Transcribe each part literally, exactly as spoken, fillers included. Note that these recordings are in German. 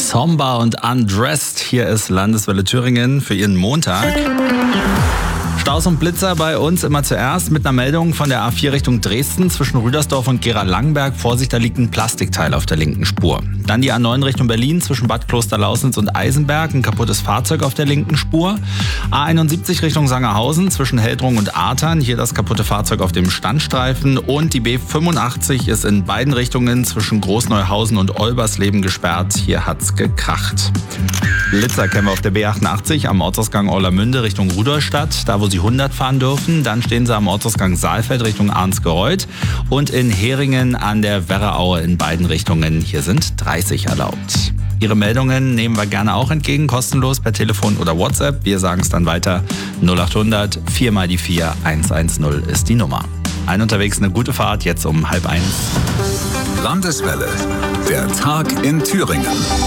Somber und Undressed. Hier ist Landeswelle Thüringen für Ihren Montag. Staus und Blitzer bei uns immer zuerst mit einer Meldung von der A vier Richtung Dresden zwischen Rüdersdorf und Gera-Langenberg. Vorsicht, da liegt ein Plastikteil auf der linken Spur. Dann die A neun Richtung Berlin zwischen Bad Klosterlausnitz und Eisenberg. Ein kaputtes Fahrzeug auf der linken Spur. A einundsiebzig Richtung Sangerhausen zwischen Heldrung und Artern. Hier das kaputte Fahrzeug auf dem Standstreifen. Und die B fünfundachtzig ist in beiden Richtungen zwischen Großneuhausen und Olbersleben gesperrt. Hier hat's gekracht. Blitzer kennen wir auf der B achtundachtzig am Ortsausgang Orlamünde Richtung Rudolstadt, da wo Sie hundert fahren dürfen. Dann stehen Sie am Ortsausgang Saalfeld Richtung Arnsgereuth und in Heringen an der Werraaue in beiden Richtungen. Hier sind dreißig erlaubt. Ihre Meldungen nehmen wir gerne auch entgegen, kostenlos per Telefon oder WhatsApp. Wir sagen es dann weiter. null achthundert vier mal die vier eins eins null ist die Nummer. Ein unterwegs eine gute Fahrt, jetzt um halb eins. Landeswelle, der Tag in Thüringen.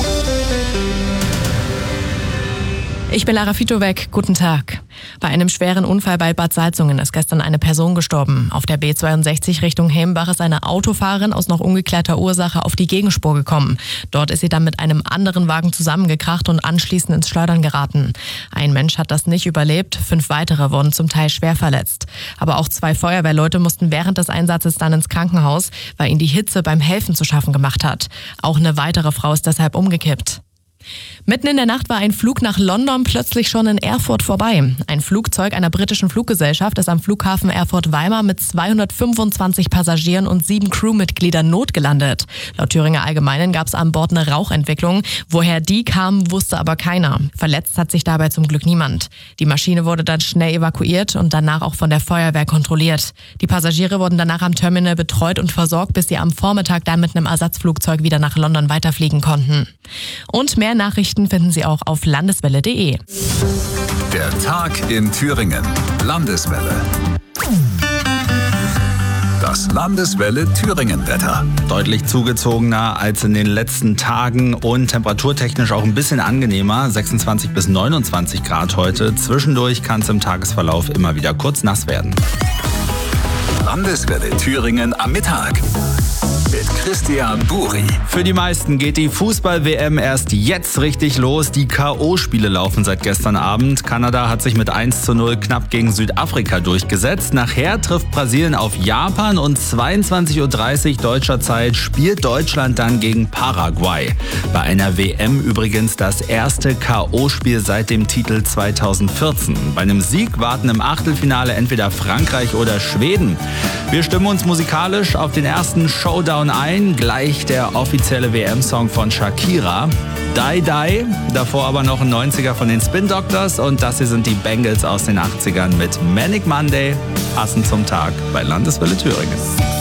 Ich bin Lara Fitowek, guten Tag. Bei einem schweren Unfall bei Bad Salzungen ist gestern eine Person gestorben. Auf der B zweiundsechzig Richtung Hembach ist eine Autofahrerin aus noch ungeklärter Ursache auf die Gegenspur gekommen. Dort ist sie dann mit einem anderen Wagen zusammengekracht und anschließend ins Schleudern geraten. Ein Mensch hat das nicht überlebt, fünf weitere wurden zum Teil schwer verletzt. Aber auch zwei Feuerwehrleute mussten während des Einsatzes dann ins Krankenhaus, weil ihnen die Hitze beim Helfen zu schaffen gemacht hat. Auch eine weitere Frau ist deshalb umgekippt. Mitten in der Nacht war ein Flug nach London plötzlich schon in Erfurt vorbei. Ein Flugzeug einer britischen Fluggesellschaft ist am Flughafen Erfurt-Weimar mit zweihundertfünfundzwanzig Passagieren und sieben Crewmitgliedern notgelandet. Laut Thüringer Allgemeinen gab es an Bord eine Rauchentwicklung. Woher die kam, wusste aber keiner. Verletzt hat sich dabei zum Glück niemand. Die Maschine wurde dann schnell evakuiert und danach auch von der Feuerwehr kontrolliert. Die Passagiere wurden danach am Terminal betreut und versorgt, bis sie am Vormittag dann mit einem Ersatzflugzeug wieder nach London weiterfliegen konnten. Und mehr Nachrichten finden Sie auch auf landeswelle punkt de. Der Tag in Thüringen. Landeswelle. Das Landeswelle Thüringen-Wetter. Deutlich zugezogener als in den letzten Tagen und temperaturtechnisch auch ein bisschen angenehmer. sechsundzwanzig bis neunundzwanzig Grad heute. Zwischendurch kann es im Tagesverlauf immer wieder kurz nass werden. Landeswelle Thüringen am Mittag. Mit Christian Buri. Für die meisten geht die Fußball-W M erst jetzt richtig los. Die K O-Spiele laufen seit gestern Abend. Kanada hat sich mit eins zu null knapp gegen Südafrika durchgesetzt. Nachher trifft Brasilien auf Japan und zweiundzwanzig Uhr dreißig deutscher Zeit spielt Deutschland dann gegen Paraguay. Bei einer W M übrigens das erste K O-Spiel seit dem Titel zweitausendvierzehn. Bei einem Sieg warten im Achtelfinale entweder Frankreich oder Schweden. Wir stimmen uns musikalisch auf den ersten Showdown ein. Gleich der offizielle W M-Song von Shakira. Die Die. Davor aber noch ein neunziger von den Spin Doctors. Und das hier sind die Bangles aus den achtzigern mit Manic Monday. Passend zum Tag bei Landeswelle Thüringen.